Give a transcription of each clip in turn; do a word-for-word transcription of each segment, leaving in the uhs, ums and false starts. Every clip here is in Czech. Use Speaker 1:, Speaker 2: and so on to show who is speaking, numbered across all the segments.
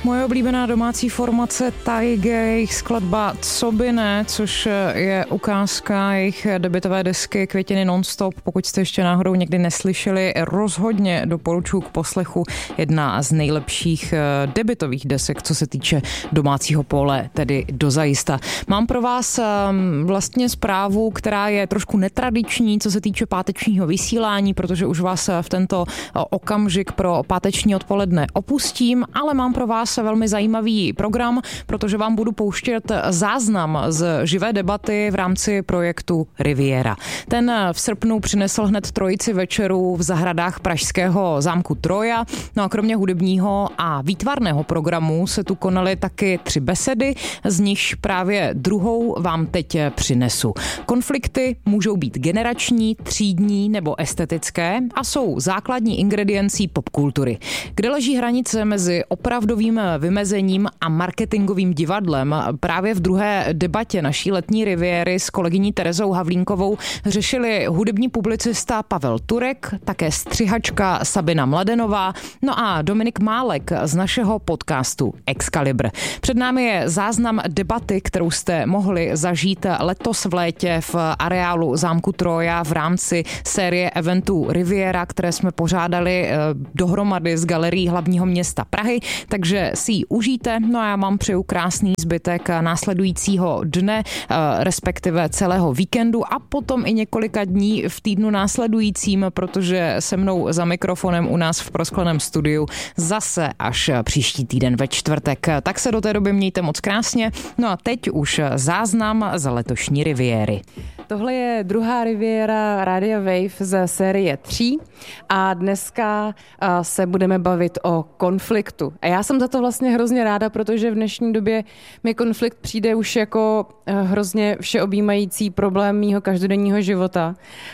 Speaker 1: Moje oblíbená domácí formace Taige, jejich skladba Co by ne, což je ukázka jejich debutové desky Květiny nonstop. Pokud jste ještě náhodou někdy neslyšeli, rozhodně doporučuji k poslechu. Jedna z nejlepších debutových desek, co se týče domácího pole, tedy dozajista. Mám pro vás vlastně zprávu, která je trošku netradiční, co se týče pátečního vysílání, protože už vás v tento okamžik pro páteční odpoledne opustím, ale mám pro vás velmi zajímavý program, protože vám budu pouštět záznam z živé debaty v rámci projektu Riviera. Ten v srpnu přinesl hned trojici večerů v zahradách pražského zámku Troja. No a kromě hudebního a výtvarného programu se tu konaly taky tři besedy, z nichž právě druhou vám teď přinesu. Konflikty můžou být generační, třídní nebo estetické a jsou základní ingrediencí popkultury. Kde leží hranice mezi opravdovým vymezením a marketingovým divadlem? Právě v druhé debatě naší letní riviéry s kolegyní Terezou Havlínkovou řešili hudební publicista Pavel Turek, také střihačka Sabina Mladenová, no a Dominik Málek z našeho podcastu Excalibur. Před námi je záznam debaty, kterou jste mohli zažít letos v létě v areálu zámku Troja v rámci série eventů Riviera, které jsme pořádali dohromady s galerií hlavního města Prahy, takže si ji užijte. No a já vám přeju krásný zbytek následujícího dne, respektive celého víkendu a potom i několika dní v týdnu následujícím, protože se mnou za mikrofonem u nás v proskleném studiu zase až příští týden ve čtvrtek. Tak se do té doby mějte moc krásně. No a teď už záznam z letošní riviéry.
Speaker 2: Tohle je druhá riviéra Rádia Wave ze série tří a dneska se budeme bavit o konfliktu. A já jsem za to vlastně hrozně ráda, protože v dnešní době mi konflikt přijde už jako hrozně všeobjímající problém mýho každodenního života,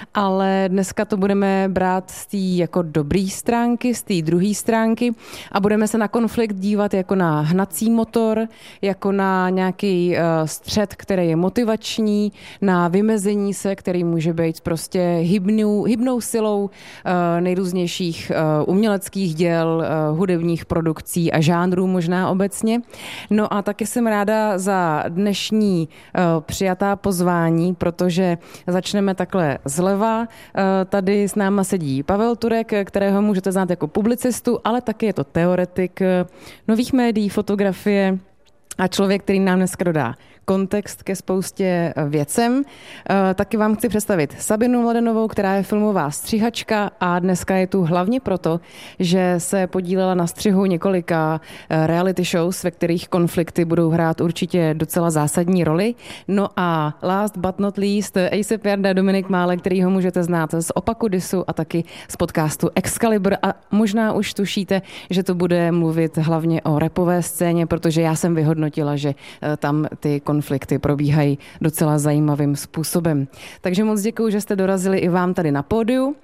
Speaker 2: ale dneska to budeme brát z té jako dobrý stránky, z té druhé stránky a budeme se na konflikt dívat jako na hnací motor, jako na nějaký střet, který je motivační, na vymezení se, který může být prostě hybnou, hybnou silou nejrůznějších uměleckých děl, hudebních produkcí a žánrů možná obecně. No a taky jsem ráda za dnešní přijatá pozvání, protože začneme takhle zleva. Tady s náma sedí Pavel Turek, kterého můžete znát jako publicistu, ale taky je to teoretik nových médií, fotografie a člověk, který nám dneska dodá kontext ke spoustě věcem. Taky vám chci představit Sabinu Mladenovou, která je filmová střihačka a dneska je tu hlavně proto, že se podílela na střihu několika reality shows, ve kterých konflikty budou hrát určitě docela zásadní roli. No a last but not least A$ej ép Jarda, Dominik Málek, který ho můžete znát z Opaku Disu a taky z podcastu Excalibur a možná už tušíte, že to bude mluvit hlavně o rapové scéně, protože já jsem vyhodnotila, že tam ty konflikty probíhají docela zajímavým způsobem. Takže moc děkuju, že jste dorazili i vám tady na pódiu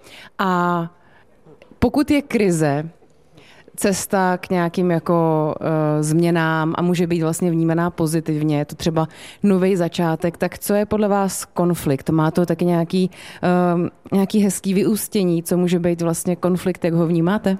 Speaker 2: a pokud je krize, cesta k nějakým jako uh, změnám a může být vlastně vnímaná pozitivně, je to třeba nový začátek, tak co je podle vás konflikt? Má to taky nějaký, uh, nějaký hezký vyústění, co může být vlastně konflikt, jak ho vnímáte?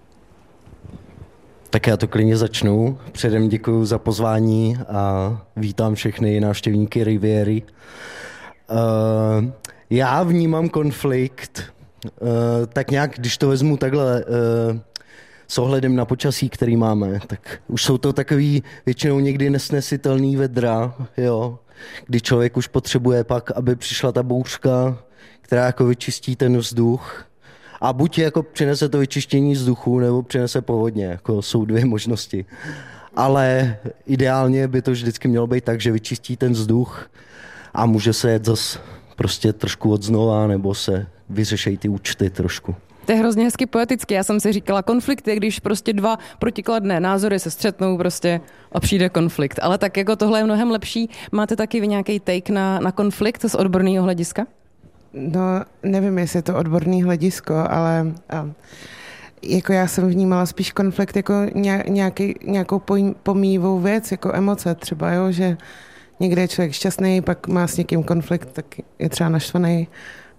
Speaker 3: Tak já to klidně začnu. Předem děkuji za pozvání a vítám všechny návštěvníky Riviery. Uh, já vnímám konflikt, uh, tak nějak, když to vezmu takhle uh, s ohledem na počasí, který máme, tak už jsou to takový většinou někdy nesnesitelný vedra, jo, kdy člověk už potřebuje pak, aby přišla ta bouřka, která jako vyčistí ten vzduch. A buď jako přinese to vyčištění vzduchu, nebo přinese povodně, jako jsou dvě možnosti. Ale ideálně by to vždycky mělo být tak, že vyčistí ten vzduch a může se jet zase prostě trošku od znova, nebo se vyřešejí ty účty trošku.
Speaker 2: To je hrozně hezky poeticky. Já jsem si říkala, konflikt je, když prostě dva protikladné názory se střetnou prostě a přijde konflikt. Ale tak jako tohle je mnohem lepší. Máte taky vy nějaký take na, na konflikt z odborného hlediska?
Speaker 4: No, nevím, jestli je to odborný hledisko, ale a, jako já jsem vnímala spíš konflikt jako nějaký, nějakou pomíjivou věc, jako emoce třeba, jo, že někde je člověk šťastný, pak má s někým konflikt, tak je třeba naštvaný,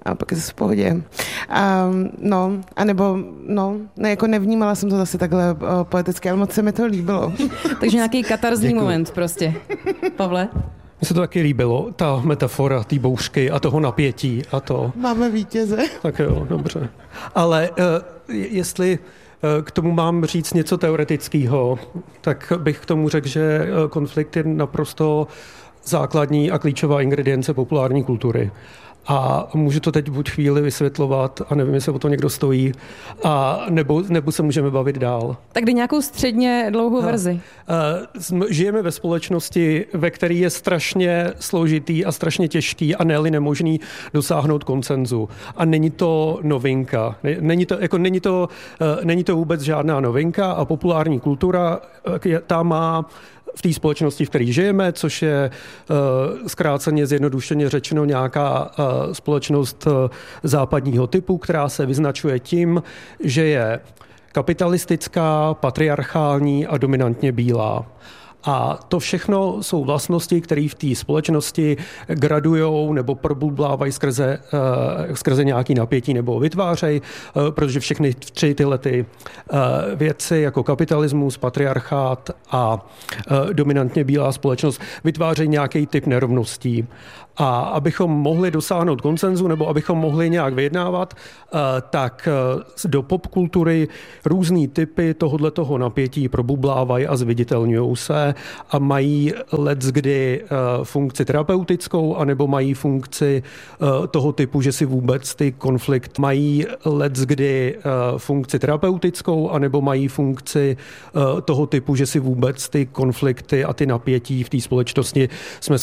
Speaker 4: a pak je to v pohodě. A, no, anebo, no, ne, jako nevnímala jsem to zase takhle o, poeticky, ale moc se mi to líbilo.
Speaker 2: Takže nějaký katarzní moment prostě. Pavle?
Speaker 5: Mně se to taky líbilo, ta metafora té bouřky a toho napětí a to.
Speaker 4: Máme vítěze.
Speaker 5: Tak jo, dobře. Ale uh, jestli uh, k tomu mám říct něco teoretického, tak bych k tomu řekl, že uh, konflikt je naprosto základní a klíčová ingredience populární kultury. A můžu to teď buď chvíli vysvětlovat, a nevím, jestli o to někdo stojí, a nebo, nebo se můžeme bavit dál.
Speaker 2: Tak kdy nějakou středně dlouhou
Speaker 5: ha.
Speaker 2: verzi.
Speaker 5: Žijeme ve společnosti, ve které je strašně složitý a strašně těžký a ne-li nemožný dosáhnout konsenzu. A není to novinka. Není to, jako není to, není to vůbec žádná novinka a populární kultura ta má v té společnosti, v které žijeme, což je uh, zkráceně zjednodušeně řečeno nějaká uh, společnost uh, západního typu, která se vyznačuje tím, že je kapitalistická, patriarchální a dominantně bílá. A to všechno jsou vlastnosti, které v té společnosti gradujou nebo probublávají skrze, uh, skrze nějaký napětí nebo vytvářejí, uh, protože všechny tři tyhle ty, uh, věci jako kapitalismus, patriarchát a uh, dominantně bílá společnost vytvářejí nějaký typ nerovností. A abychom mohli dosáhnout konsenzu nebo abychom mohli nějak vyjednávat, tak do popkultury různý typy tohoto napětí probublávají a zviditelňují se a mají leckdy funkci terapeutickou anebo mají funkci toho typu, že si vůbec ty konflikt mají leckdy funkci terapeutickou anebo mají funkci toho typu, že si vůbec ty konflikty a ty napětí v té společnosti jsme